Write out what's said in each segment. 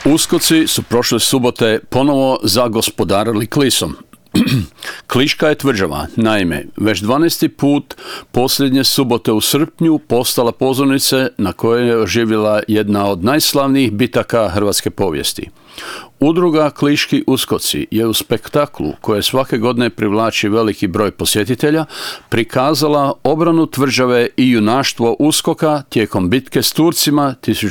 Uskoci su prošle subote ponovo zagospodarili Klisom. Kliška je tvrđava, naime, već 12. put posljednje subote u srpnju postala pozornice na kojoj je oživjela jedna od najslavnijih bitaka hrvatske povijesti. Udruga Kliški uskoci je u spektaklu, koje svake godine privlači veliki broj posjetitelja, prikazala obranu tvrđave i junaštvo uskoka tijekom bitke s Turcima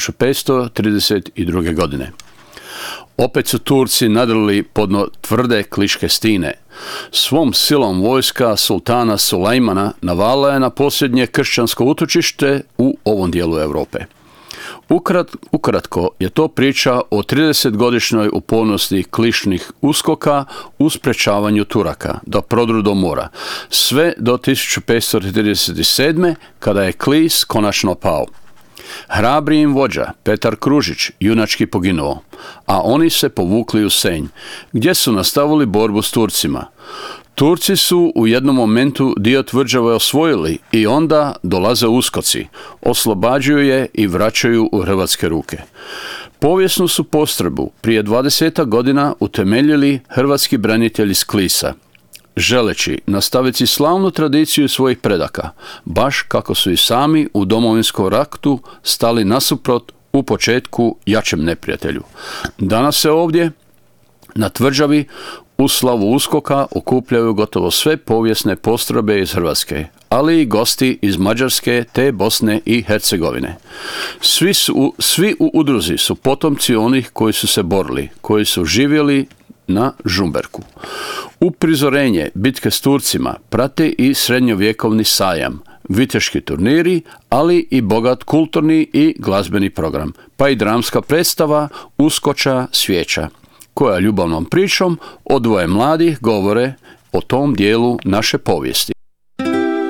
1532. godine. Opet su Turci nadrli podno tvrde Kliške stine. Svom silom vojska sultana Sulejmana navala je na posljednje kršćansko utočište u ovom dijelu Europe. Ukratko je to priča o 30-godišnjoj upornosti klišnih uskoka u sprečavanju Turaka da prodru do mora, sve do 1537. kada je Klis konačno pao. Hrabri im vođa, Petar Kružić, junački poginuo, a oni se povukli u Senj, gdje su nastavili borbu s Turcima. Turci su u jednom momentu dio tvrđave osvojili i onda dolaze uskoci, oslobađaju je i vraćaju u hrvatske ruke. Povijesnu su postrojbu prije 20 godina utemeljili hrvatski branitelji iz Klisa, želeći nastaviti slavnu tradiciju svojih predaka, baš kako su i sami u Domovinskom ratu stali nasuprot u početku jačem neprijatelju. Danas se ovdje, na tvrđavi, u slavu uskoka okupljaju gotovo sve povijesne postrojbe iz Hrvatske, ali i gosti iz Mađarske te Bosne i Hercegovine. Svi u udruzi su potomci onih koji su se borili, koji su živjeli na Žumberku. Uprizorenje bitke s Turcima prate i srednjovjekovni sajam, viteški turniri, ali i bogat kulturni i glazbeni program, pa i dramska predstava Uskoča svijeća, koja ljubavnom pričom o dvoje mladih govore o tom dijelu naše povijesti.